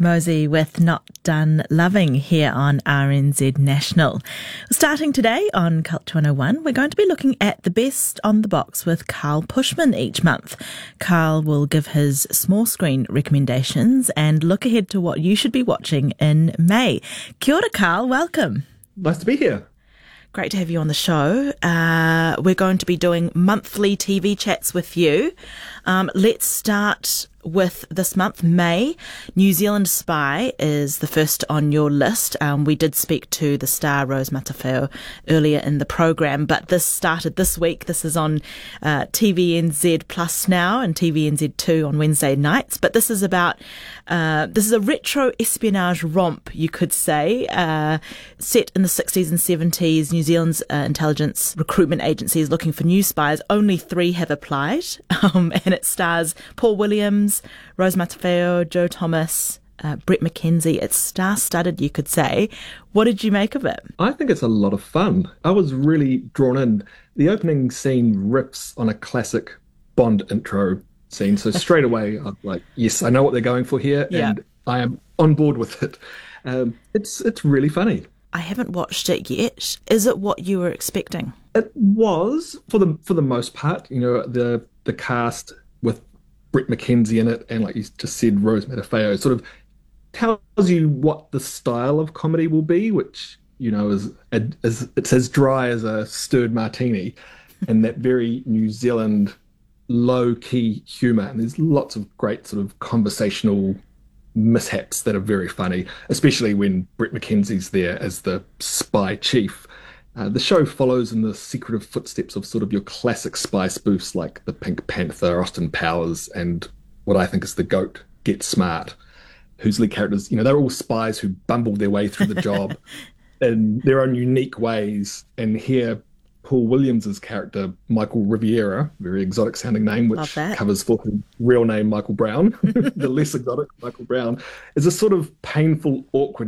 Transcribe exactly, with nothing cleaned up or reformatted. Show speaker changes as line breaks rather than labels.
Mosey with Not Done Loving here on R N Z National. Starting today on Culture one oh one, we're going to be looking at the best on the box with Carl Pushman each month. Carl will give his small screen recommendations and look ahead to what you should be watching in May. Kia ora, Carl. Welcome.
Nice to be here.
Great to have you on the show. Uh, we're going to be doing monthly T V chats with you. Um, let's start with this month, May. New Zealand Spy is the first on your list. Um, we did speak to the star Rose Matawhao earlier in the program, but this started this week. This is on uh, T V N Z Plus now and T V N Z two on Wednesday nights. But this is about, uh, this is a retro espionage romp, you could say, uh, set in the sixties and seventies. New Zealand's uh, intelligence recruitment agency is looking for new spies. Only three have applied, um, and it stars Paul Williams, Rose Matawhao, Joe Thomas, uh, Bret McKenzie. It's star-studded, you could say. What did you make of it?
I think it's a lot of fun. I was really drawn in. The opening scene rips on a classic Bond intro scene, so straight away I'm like, yes, I know what they're going for here,
yeah.
and I am on board with it. Um, it's it's really funny.
I haven't watched it yet. Is it what you were expecting?
It was, for the for the most part. You know, the the cast with Bret McKenzie in it, and like you just said, Rose Matawhao, sort of tells you what the style of comedy will be, which, you know, is, is it's as dry as a stirred martini, and that very New Zealand low-key humour. And there's lots of great sort of conversational mishaps that are very funny, especially when Bret McKenzie's there as the spy chief. Uh, the show follows in the secretive footsteps of sort of your classic spy spoofs like the Pink Panther, Austin Powers, and what I think is the GOAT, Get Smart, whose lead characters, you know, they're all spies who bumbled their way through the job in their own unique ways. And here, Paul Williams' character, Michael Riviera, very exotic sounding name, which covers for his real name, Michael Brown, the less exotic Michael Brown, is a sort of painful, awkward